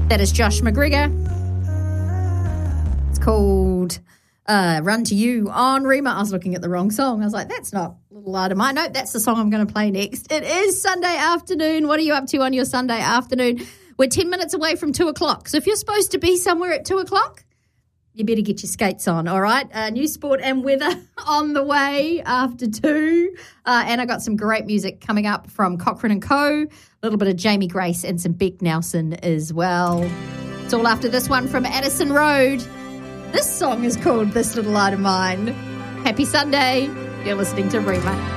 That is Josh McGregor. It's called Run to You on Rima. I was looking at the wrong song. I was like, that's not Little Light of Mine. Nope, that's the song I'm going to play next. It is Sunday afternoon. What are you up to on your Sunday afternoon? We're 10 minutes away from 2 o'clock. So if you're supposed to be somewhere at 2 o'clock, you better get your skates on, all right? New sport and weather on the way after 2. And I got some great music coming up from Cochrane & Co., a little bit of Jamie Grace and some Beck Nelson as well. It's all after this one from Addison Road. This song is called This Little Light of Mine. Happy Sunday. You're listening to Rima.